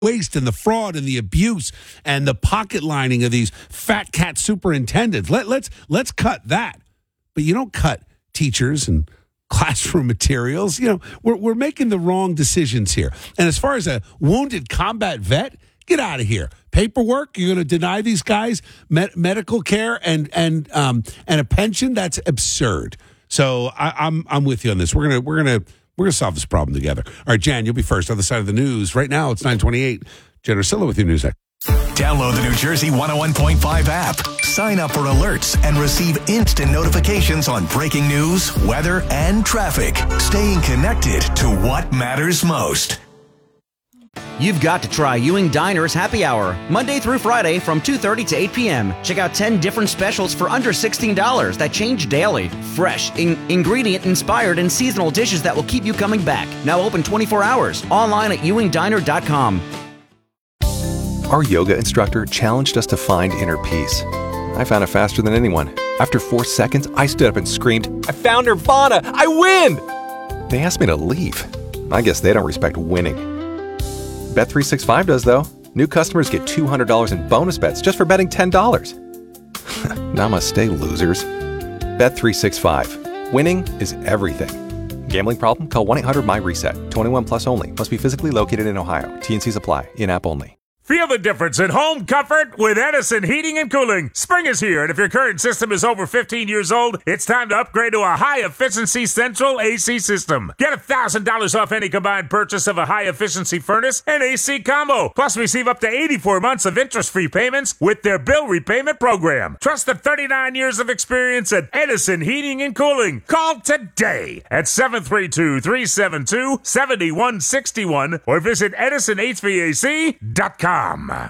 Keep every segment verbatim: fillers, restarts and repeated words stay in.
waste and the fraud and the abuse and the pocket lining of these fat cat superintendents. Let, let's let's cut that. But you don't cut teachers and classroom materials. You know, we're we're making the wrong decisions here. And as far as a wounded combat vet, get out of here. Paperwork, you're going to deny these guys med- medical care and and um and a pension? That's absurd. So I, I'm I'm with you on this. We're gonna we're gonna we're gonna solve this problem together. All right, Jan, you'll be first on the side of the news. Right now, it's nine twenty-eight. Jen Ursillo with your news. Download the New Jersey one oh one point five app. Sign up for alerts and receive instant notifications on breaking news, weather, and traffic. Staying connected to what matters most. You've got to try Ewing Diner's Happy Hour, Monday through Friday from two thirty to eight p.m. Check out ten different specials for under sixteen dollars that change daily. Fresh, in- ingredient-inspired, and seasonal dishes that will keep you coming back. Now open twenty-four hours. Online at ewing diner dot com. Our yoga instructor challenged us to find inner peace. I found it faster than anyone. After four seconds, I stood up and screamed, "I found Nirvana! I win!" They asked me to leave. I guess they don't respect winning. Bet three sixty-five does, though. New customers get two hundred dollars in bonus bets just for betting ten dollars. Namaste, losers. Bet three sixty-five. Winning is everything. Gambling problem? Call one eight hundred my reset. twenty-one plus only. Must be physically located in Ohio. T N Cs apply. In-app only. Feel the difference in home comfort with Edison Heating and Cooling. Spring is here, and if your current system is over fifteen years old, it's time to upgrade to a high-efficiency central A C system. Get one thousand dollars off any combined purchase of a high-efficiency furnace and A C combo. Plus, receive up to eighty-four months of interest-free payments with their bill repayment program. Trust the thirty-nine years of experience at Edison Heating and Cooling. Call today at seven three two, three seven two, seven one six one or visit edison h v a c dot com.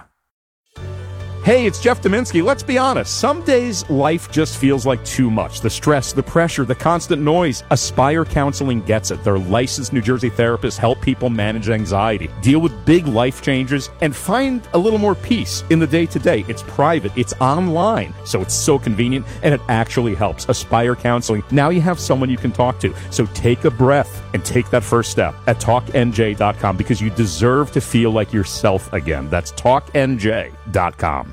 Hey, it's Jeff Dominski. Let's be honest. Some days life just feels like too much. The stress, the pressure, the constant noise. Aspire Counseling gets it. Their licensed New Jersey therapists help people manage anxiety, deal with big life changes, and find a little more peace in the day-to-day. It's private. It's online. So it's so convenient, and it actually helps. Aspire Counseling. Now you have someone you can talk to. So take a breath and take that first step at talk n j dot com because you deserve to feel like yourself again. That's talk n j dot com.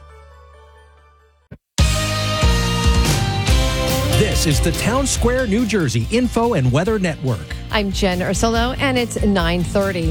This is the Town Square, New Jersey Info and Weather Network. I'm Jen Ursillo, and it's nine thirty.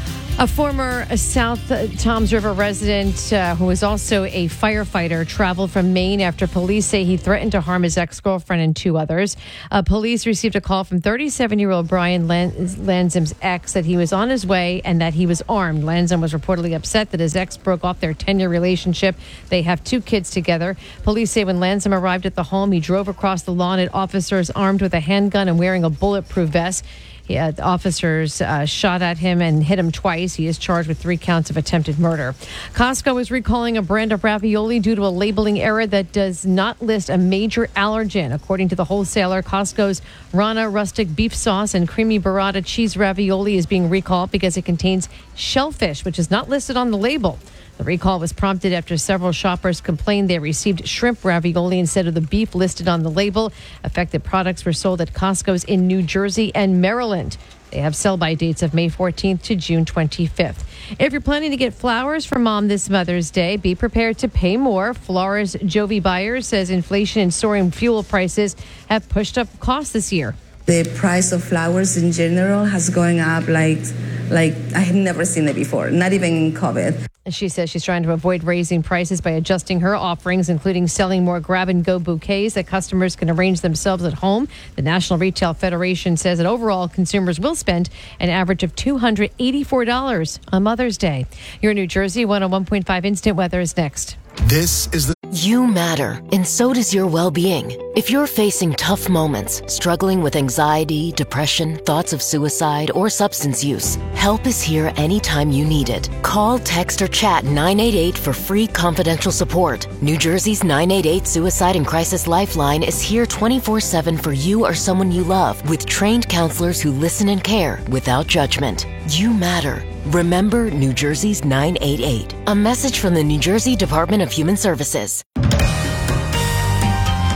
A former South Toms River resident uh, who is also a firefighter traveled from Maine after police say he threatened to harm his ex-girlfriend and two others. Uh, police received a call from thirty-seven-year-old Brian Lan- Lanzim's ex that he was on his way and that he was armed. Lanzim was reportedly upset that his ex broke off their ten-year relationship. They have two kids together. Police say when Lanzim arrived at the home, he drove across the lawn at officers armed with a handgun and wearing a bulletproof vest. Yeah, the officers uh, shot at him and hit him twice. He is charged with three counts of attempted murder. Costco is recalling a brand of ravioli due to a labeling error that does not list a major allergen. According to the wholesaler, Costco's Rana rustic beef sauce and creamy burrata cheese ravioli is being recalled because it contains shellfish, which is not listed on the label. The recall was prompted after several shoppers complained they received shrimp ravioli instead of the beef listed on the label. Affected products were sold at Costco's in New Jersey and Maryland. They have sell-by dates of May fourteenth to June twenty-fifth. If you're planning to get flowers for Mom this Mother's Day, be prepared to pay more. Florist Jovi Byers says inflation and soaring fuel prices have pushed up costs this year. The price of flowers in general has going up like, like I have never seen it before, not even in COVID. She says she's trying to avoid raising prices by adjusting her offerings, including selling more grab-and-go bouquets that customers can arrange themselves at home. The National Retail Federation says that overall consumers will spend an average of two hundred eighty-four dollars on Mother's Day. You're in New Jersey. one oh one point five Instant Weather is next. This is the... You matter, and so does your well-being. If you're facing tough moments, struggling with anxiety, depression, thoughts of suicide, or substance use, help is here anytime you need it. Call, text, or chat nine eight eight for free confidential support. New Jersey's nine eight eight Suicide and Crisis Lifeline is here twenty-four seven for you or someone you love, with trained counselors who listen and care without judgment. You matter. Remember New Jersey's nine eight eight. A message from the New Jersey Department of Human Services.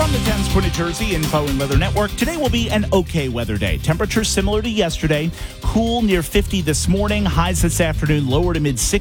From the Thames for New Jersey Info and Weather Network, today will be an okay weather day. Temperatures similar to yesterday. Cool near fifty this morning. Highs this afternoon lower to mid sixties.